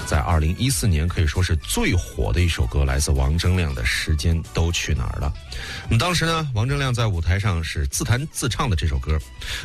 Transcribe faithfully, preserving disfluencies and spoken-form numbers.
在二零一四年可以说是最火的一首歌，来自王铮亮的《时间都去哪儿了》。那么当时呢，王铮亮在舞台上是自弹自唱的这首歌，